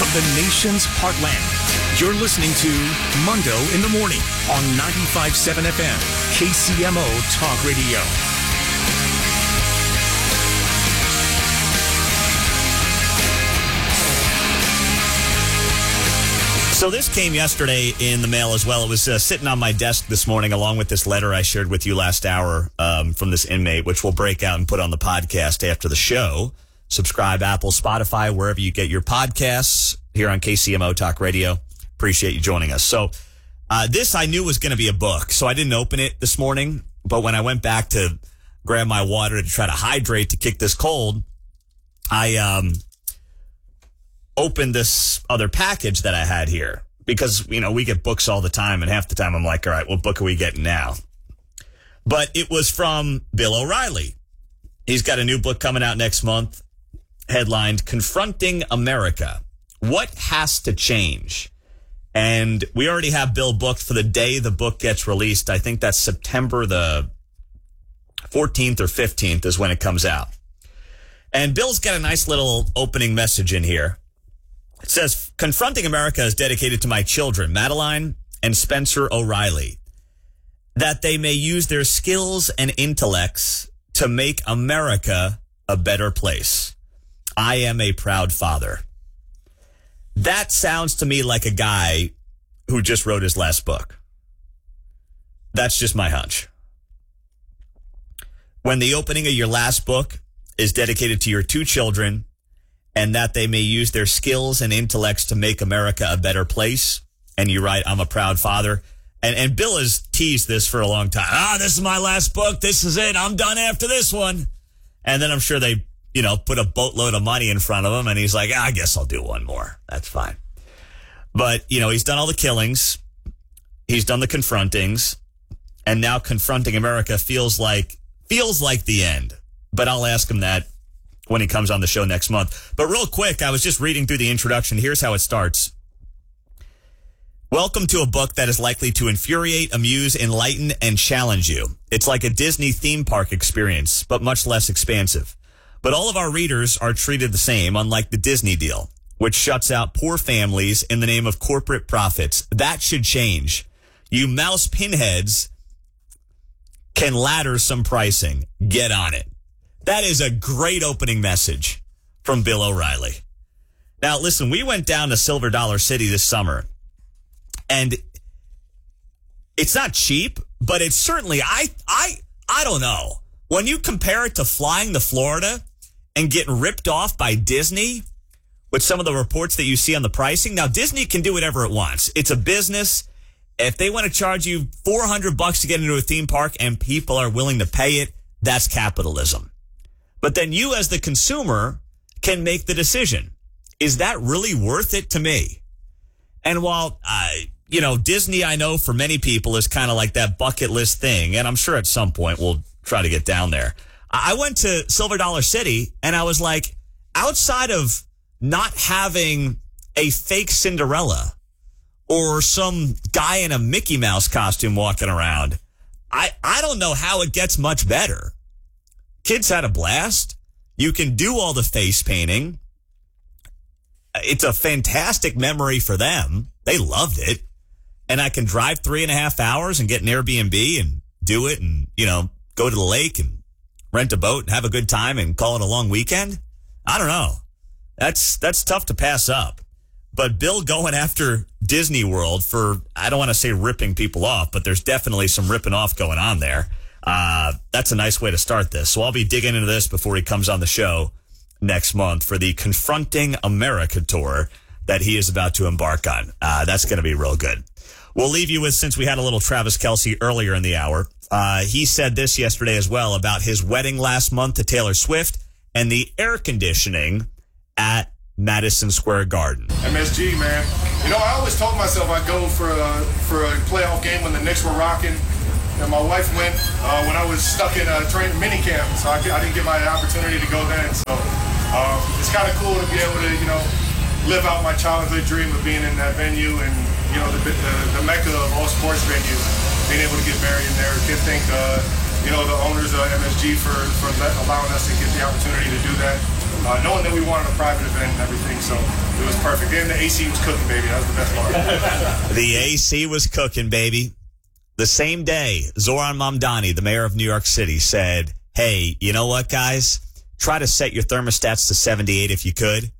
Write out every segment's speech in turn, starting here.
from the nation's heartland. You're listening to Mundo in the Morning on 95.7 FM, KCMO Talk Radio. So this came yesterday in the mail as well. It was sitting on my desk this morning along with this letter I shared with you last hour from this inmate, which we'll break out and put on the podcast after the show. Subscribe, Apple, Spotify, wherever you get your podcasts here on KCMO Talk Radio. Appreciate you joining us. So this I knew was going to be a book, so I didn't open it this morning. But when I went back to grab my water to try to hydrate to kick this cold, I opened this other package that I had here because, you know, we get books all the time, and half the time I'm like, all right, what book are we getting now? But it was from Bill O'Reilly. He's got a new book coming out next month, headlined Confronting America. What has to change? And we already have Bill booked for the day the book gets released. I think that's September the 14th or 15th is when it comes out. And Bill's got a nice little opening message in here. It says, Confronting America is dedicated to my children, Madeline and Spencer O'Reilly, that they may use their skills and intellects to make America a better place. I am a proud father. That sounds to me like a guy who just wrote his last book. That's just my hunch. When the opening of your last book is dedicated to your two children, and that they may use their skills and intellects to make America a better place. And you write, I'm a proud father. And Bill has teased this for a long time. This is my last book. This is it. I'm done after this one. And then I'm sure they, put a boatload of money in front of him. And he's like, I guess I'll do one more. That's fine. But, he's done all the killings. He's done the confrontings. And now Confronting America feels like the end. But I'll ask him that when he comes on the show next month. But real quick, I was just reading through the introduction. Here's how it starts. Welcome to a book that is likely to infuriate, amuse, enlighten, and challenge you. It's like a Disney theme park experience, but much less expansive. But all of our readers are treated the same, unlike the Disney deal, which shuts out poor families in the name of corporate profits. That should change. You mouse pinheads can ladder some pricing. Get on it. That is a great opening message from Bill O'Reilly. Now, listen, we went down to Silver Dollar City this summer, and it's not cheap, but it's certainly, I don't know. When you compare it to flying to Florida and getting ripped off by Disney with some of the reports that you see on the pricing, now Disney can do whatever it wants. It's a business. If they want to charge you $400 to get into a theme park and people are willing to pay it, that's capitalism. But then you as the consumer can make the decision. Is that really worth it to me? And while, Disney, I know for many people is kind of like that bucket list thing. And I'm sure at some point we'll try to get down there. I went to Silver Dollar City and I was like, outside of not having a fake Cinderella or some guy in a Mickey Mouse costume walking around, I don't know how it gets much better. Kids had a blast. You can do all the face painting. It's a fantastic memory for them. They loved it. And I can drive 3.5 hours and get an Airbnb and do it and, go to the lake and rent a boat and have a good time and call it a long weekend. I don't know. That's tough to pass up. But Bill going after Disney World for, I don't want to say ripping people off, but there's definitely some ripping off going on there. That's a nice way to start this. So I'll be digging into this before he comes on the show next month for the Confronting America tour that he is about to embark on. That's going to be real good. We'll leave you with, since we had a little Travis Kelce earlier in the hour, he said this yesterday as well about his wedding last month to Taylor Swift and the air conditioning at Madison Square Garden. MSG, man. I always told myself I'd go for a playoff game when the Knicks were rocking. And my wife went when I was stuck in a mini camp, so I didn't get my opportunity to go then. So it's kind of cool to be able to, live out my childhood dream of being in that venue and, the mecca of all sports venues, being able to get married in there. Can't thank, the owners of MSG for allowing us to get the opportunity to do that. Knowing that we wanted a private event and everything, so it was was perfect. And the AC was cooking, baby. That was the best part. The AC was cooking, baby. The same day, Zoran Mamdani, the mayor of New York City, said, hey, you know what, guys? Try to set your thermostats to 78 if you could.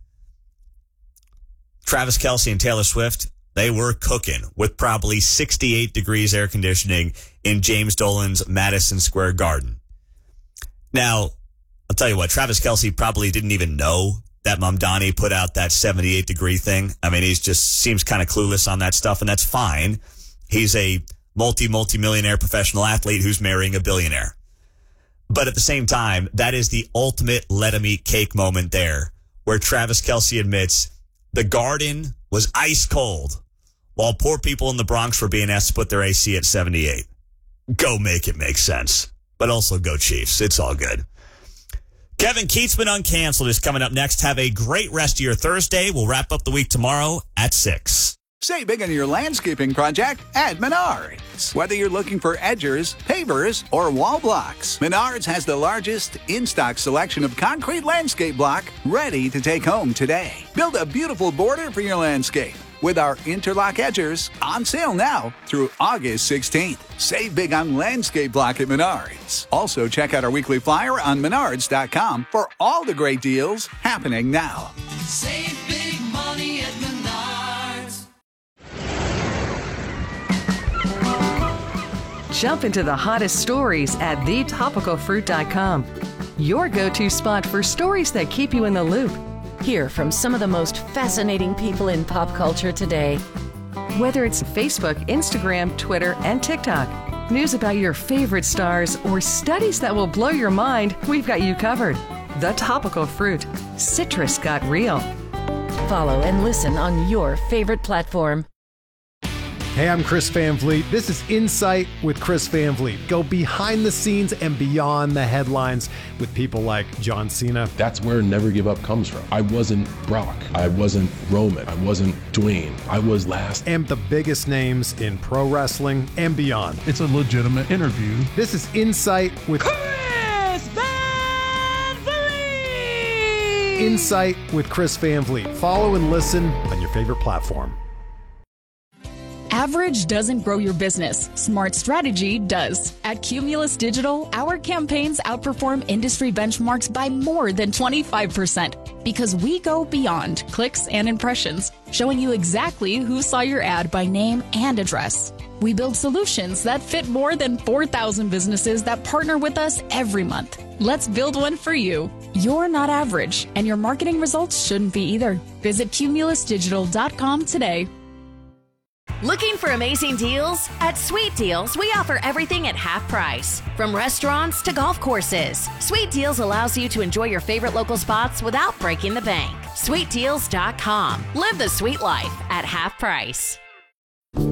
Travis Kelce and Taylor Swift, they were cooking with probably 68 degrees air conditioning in James Dolan's Madison Square Garden. Now, I'll tell you what, Travis Kelce probably didn't even know that Mamdani put out that 78-degree thing. I mean, he just seems kind of clueless on that stuff, and that's fine. He's a multi-millionaire professional athlete who's marrying a billionaire. But at the same time, that is the ultimate let-em-eat-cake moment there, where Travis Kelce admits the Garden was ice cold while poor people in the Bronx were being asked to put their AC at 78. Go make it make sense. But also go Chiefs. It's all good. Kevin Keatsman Uncanceled is coming up next. Have a great rest of your Thursday. We'll wrap up the week tomorrow at 6. Save big on your landscaping project at Menards. Whether you're looking for edgers, pavers, or wall blocks, Menards has the largest in-stock selection of concrete landscape block ready to take home today. Build a beautiful border for your landscape with our interlock edgers on sale now through August 16th. Save big on landscape block at Menards. Also, check out our weekly flyer on menards.com for all the great deals happening now. Save big money at Menards. Jump into the hottest stories at thetopicalfruit.com. Your go-to spot for stories that keep you in the loop. Hear from some of the most fascinating people in pop culture today. Whether it's Facebook, Instagram, Twitter, and TikTok, news about your favorite stars, or studies that will blow your mind, we've got you covered. The Topical Fruit. Citrus got real. Follow and listen on your favorite platform. Hey, I'm Chris Van Vliet. This is Insight with Chris Van Vliet. Go behind the scenes and beyond the headlines with people like John Cena. That's where Never Give Up comes from. I wasn't Brock. I wasn't Roman. I wasn't Dwayne. I was last. And the biggest names in pro wrestling and beyond. It's a legitimate interview. This is Insight with Chris Van Vliet! Insight with Chris Van Vliet. Follow and listen on your favorite platform. Average doesn't grow your business. Smart strategy does. At Cumulus Digital, our campaigns outperform industry benchmarks by more than 25% because we go beyond clicks and impressions, showing you exactly who saw your ad by name and address. We build solutions that fit more than 4,000 businesses that partner with us every month. Let's build one for you. You're not average, and your marketing results shouldn't be either. Visit cumulusdigital.com today. Looking for amazing deals? At Sweet Deals, we offer everything at half price. From restaurants to golf courses, Sweet Deals allows you to enjoy your favorite local spots without breaking the bank. SweetDeals.com. Live the sweet life at half price.